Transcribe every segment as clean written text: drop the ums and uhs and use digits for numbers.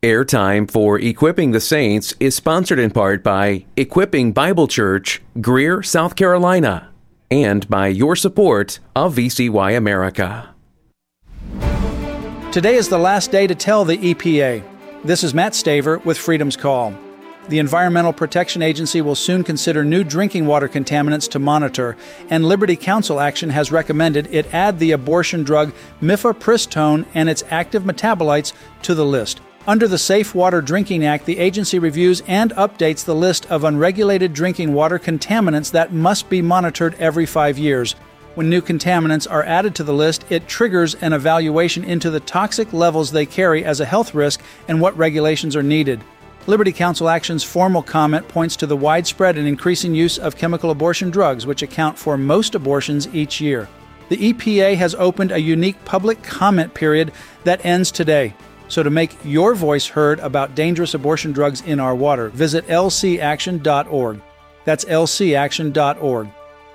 Airtime for Equipping the Saints is sponsored in part by Equipping Bible Church, Greer, South Carolina, and by your support of VCY America. Today is the last day to tell the EPA. This is Matt Staver with Freedom's Call. The Environmental Protection Agency will soon consider new drinking water contaminants to monitor, and Liberty Counsel Action has recommended it add the abortion drug mifepristone and its active metabolites to the list. Under the Safe Water Drinking Act, the agency reviews and updates the list of unregulated drinking water contaminants that must be monitored every 5 years. When new contaminants are added to the list, it triggers an evaluation into the toxic levels they carry as a health risk and what regulations are needed. Liberty Counsel Action's formal comment points to the widespread and increasing use of chemical abortion drugs, which account for most abortions each year. The EPA has opened a unique public comment period that ends today. So to make your voice heard about dangerous abortion drugs in our water, visit lcaction.org. That's lcaction.org.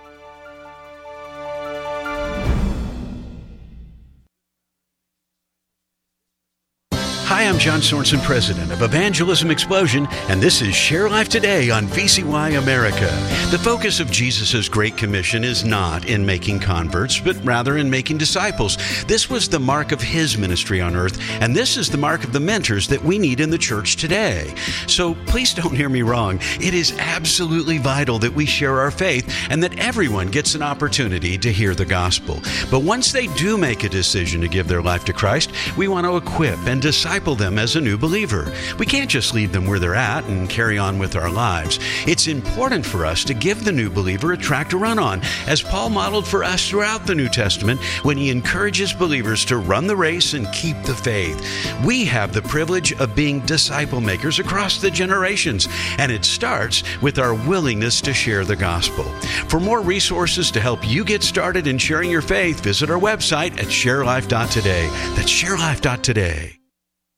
Hi, I'm John Sorensen, president of Evangelism Explosion, and this is Share Life Today on VCY America. The focus of Jesus' Great Commission is not in making converts, but rather in making disciples. This was the mark of his ministry on earth, and this is the mark of the mentors that we need in the church today. So please don't hear me wrong. It is absolutely vital that we share our faith and that everyone gets an opportunity to hear the gospel. But once they do make a decision to give their life to Christ, we want to equip and disciple them as a new believer. We can't just leave them where they're at and carry on with our lives. It's important for us to give the new believer a track to run on, as Paul modeled for us throughout the New Testament when he encourages believers to run the race and keep the faith. We have the privilege of being disciple makers across the generations, and it starts with our willingness to share the gospel. For more resources to help you get started in sharing your faith, visit our website at sharelife.today. That's sharelife.today.